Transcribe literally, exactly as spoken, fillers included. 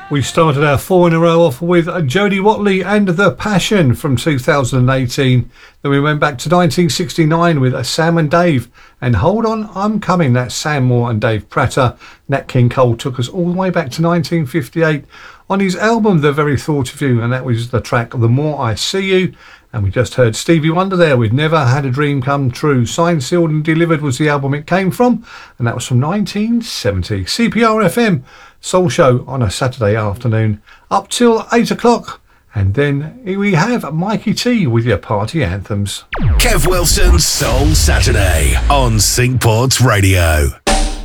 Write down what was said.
We started our four in a row off with Jodie Watley and The Passion from two thousand eighteen. Then we went back to nineteen sixty-nine with Sam and Dave and Hold On, I'm Coming. That's Sam Moore and Dave Prater. Nat King Cole took us all the way back to nineteen fifty-eight on his album The Very Thought of You, and that was the track The More I See You. And we just heard Stevie Wonder there with Never Had a Dream Come True. Signed, Sealed and Delivered was the album it came from, and that was from nineteen seventy. C P R F M Soul Show on a Saturday afternoon up till eight o'clock. And then we have Mikey T with your party anthems. Kev Wilson's Soul Saturday on Syncport Radio.